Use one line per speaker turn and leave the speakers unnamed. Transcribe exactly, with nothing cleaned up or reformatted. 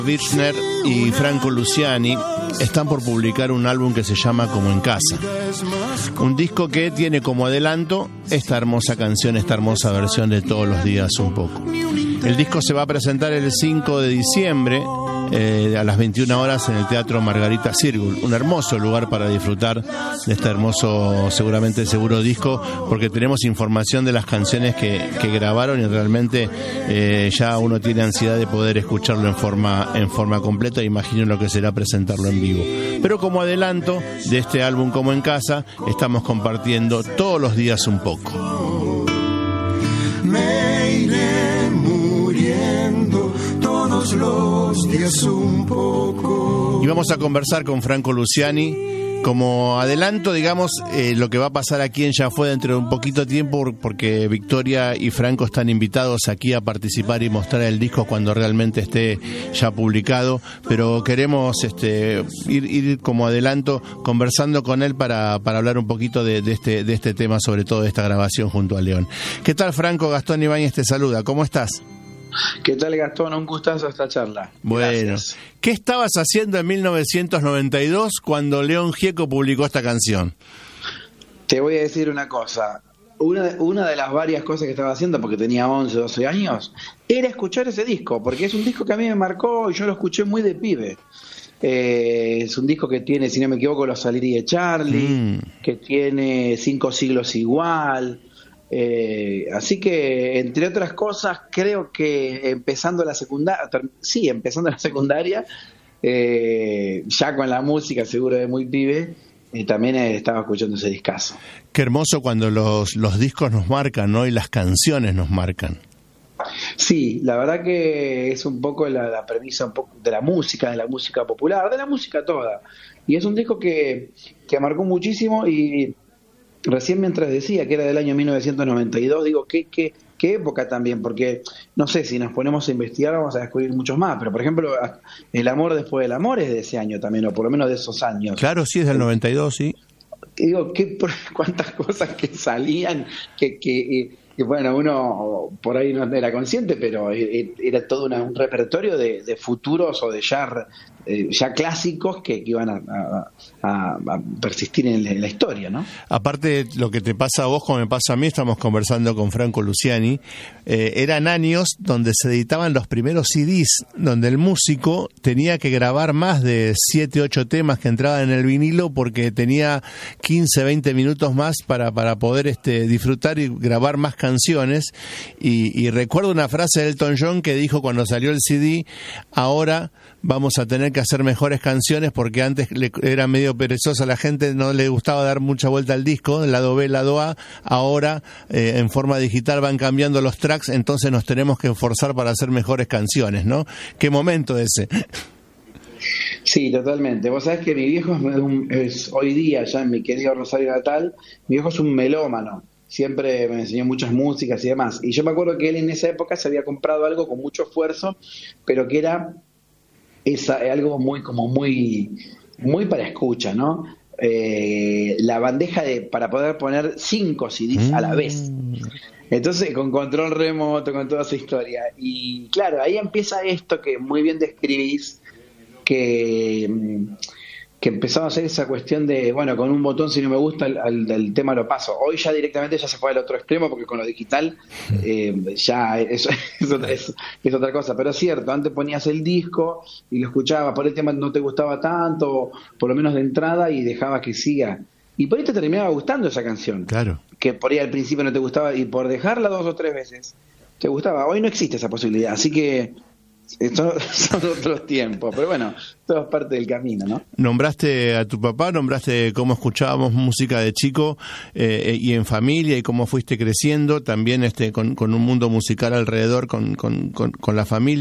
Birchner y Franco Luciani están por publicar un álbum que se llama Como en Casa. Un disco que tiene como adelanto esta hermosa canción, esta hermosa versión de Todos los días un poco. El disco se va a presentar el cinco de diciembre eh, a las veintiuna horas en el Teatro Margarita Xirgu. Un hermoso lugar para disfrutar de este hermoso, seguramente seguro disco, porque tenemos información de las canciones que, que grabaron y realmente eh, ya uno tiene ansiedad de poder escucharlo en forma, en forma completa. Imagino lo que será presentarlo en vivo. Pero como adelanto de este álbum Como en Casa, estamos compartiendo Todos los días un poco.
Me iré muriendo todos los días un poco.
Y vamos a conversar con Franco Luciani. Como adelanto, digamos, eh, lo que va a pasar aquí en Ya Fue dentro de un poquito tiempo, porque Victoria y Franco están invitados aquí a participar y mostrar el disco cuando realmente esté ya publicado, pero queremos este, ir, ir como adelanto conversando con él para, para hablar un poquito de, de, este, de este tema, sobre todo de esta grabación junto a León. ¿Qué tal, Franco? Gastón Ibáñez te saluda, ¿cómo estás?
¿Qué tal, Gastón? Un gustazo esta charla.
Bueno,
Gracias.
¿Qué estabas haciendo en mil novecientos noventa y dos cuando León Gieco publicó esta canción?
Te voy a decir una cosa. Una de, una de las varias cosas que estaba haciendo, porque tenía once, doce años, era escuchar ese disco, porque es un disco que a mí me marcó y yo lo escuché muy de pibe. Eh, es un disco que tiene, si no me equivoco, Los Salieri de Charlie, mm. que tiene Cinco siglos igual. Eh, así que, entre otras cosas, creo que empezando la secundaria, sí, empezando la secundaria, eh, ya con la música, seguro de muy pibe, eh, también estaba escuchando ese discazo.
Qué hermoso cuando los, los discos nos marcan, ¿no? Y las canciones nos marcan.
Sí, la verdad que es un poco la, la premisa un poco de la música, de la música popular, de la música toda. Y es un disco que, que marcó muchísimo. Y recién mientras decía que era del año mil novecientos noventa y dos, digo, ¿qué, qué, qué época también? Porque, no sé, si nos ponemos a investigar vamos a descubrir muchos más, pero por ejemplo, El amor después del amor es de ese año también, o por lo menos de esos años.
Claro, sí, es del noventa y dos, sí.
Digo, ¿qué, cuántas cosas que salían, que... que que bueno, uno por ahí no era consciente, pero era todo una, un repertorio de, de futuros o de ya, eh, ya clásicos que, que iban a, a, a, a persistir en la, en la historia, ¿no?
Aparte, lo que te pasa a vos, como me pasa a mí, estamos conversando con Franco Luciani, eh, eran años donde se editaban los primeros C Ds, donde el músico tenía que grabar más de siete, ocho temas que entraban en el vinilo porque tenía quince, veinte minutos más para, para poder este, disfrutar y grabar más canciones. Y, y recuerdo una frase de Elton John que dijo cuando salió el C D: ahora vamos a tener que hacer mejores canciones porque antes le, era medio perezosa, la gente no le gustaba dar mucha vuelta al disco, lado B, lado A. Ahora eh, en forma digital van cambiando los tracks, entonces nos tenemos que esforzar para hacer mejores canciones, ¿no? Qué momento ese.
Sí, totalmente. Vos sabés que mi viejo es, un, es hoy día, ya en mi querido Rosario natal, mi viejo es un melómano. Siempre me enseñó muchas músicas y demás. Y yo me acuerdo que él en esa época se había comprado algo con mucho esfuerzo, pero que era esa, algo muy, como muy, muy para escucha, ¿no? Eh, la bandeja de para poder poner cinco C Ds a la vez. Entonces, con control remoto, con toda esa historia. Y claro, ahí empieza esto que muy bien describís, que... que empezaba a hacer esa cuestión de, bueno, con un botón si no me gusta el, el, el tema lo paso. Hoy ya directamente ya se fue al otro extremo porque con lo digital eh, ya es, es, otra, es, es otra cosa. Pero es cierto, antes ponías el disco y lo escuchabas, por el tema no te gustaba tanto, por lo menos de entrada, y dejabas que siga. Y por ahí te terminaba gustando esa canción.
Claro. Que
por ahí al principio no te gustaba y por dejarla dos o tres veces te gustaba. Hoy no existe esa posibilidad, así que Son, son otros tiempos, pero bueno, todo es parte del camino, ¿no?
Nombraste a tu papá, nombraste cómo escuchábamos música de chico eh, y en familia y cómo fuiste creciendo, también este con, con un mundo musical alrededor, con, con, con, con la familia.